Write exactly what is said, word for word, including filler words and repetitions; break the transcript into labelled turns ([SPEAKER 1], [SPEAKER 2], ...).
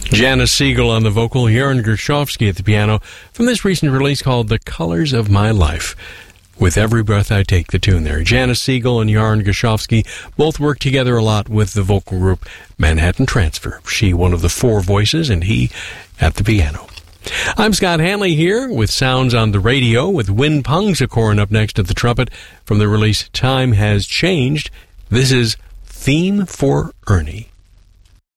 [SPEAKER 1] Janice Siegel on the vocal, Yaron Gershovsky at the piano, from this recent release called The Colors of My Life. With Every Breath I Take, the tune there. Janice Siegel and Yaron Gershovsky both work together a lot with the vocal group Manhattan Transfer. She one of the four voices and he at the piano. I'm Scott Hanley here with Sounds on the Radio with Win Pongsakorn up next at the trumpet from the release Time Has Changed. This is Theme for Ernie.